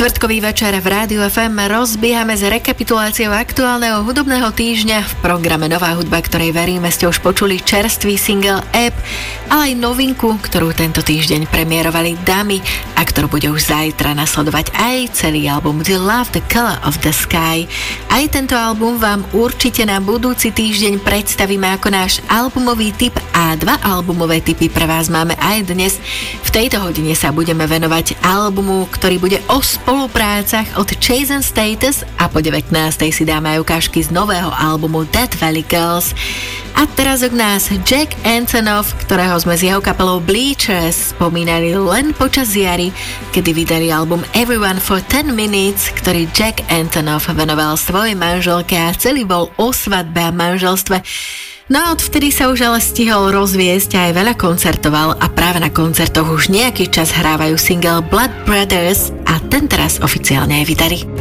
Štvrtkový večer v Rádiu FM rozbiehame s rekapituláciou aktuálneho hudobného týždňa v programe Nová hudba, ktorej veríme ste už počuli čerstvý single App, ale aj novinku, ktorú tento týždeň premiérovali Dámy a ktorú bude už zajtra nasledovať aj celý album The Love, The Color of the Sky. Aj tento album vám určite na budúci týždeň predstavíme ako náš albumový tip a dva albumové tipy pre vás máme aj dnes. V tejto hodine sa budeme venovať albumu, ktorý bude o spoluprácach od Chase and Status a po 19. si dáme aj ukážky z nového albumu Death Valley Girls. A teraz od nás Jack Antonoff, ktorého sme s jeho kapelou Bleachers spomínali len počas jary, kedy vydali album Everyone for 10 Minutes, ktorý Jack Antonoff venoval svojej manželke a celý bol o svadbe a manželstve. No a odvtedy sa už ale stihol rozviesť a aj veľa koncertoval a práve na koncertoch už nejaký čas hrávajú single Blood Brothers a ten teraz oficiálne aj vydali.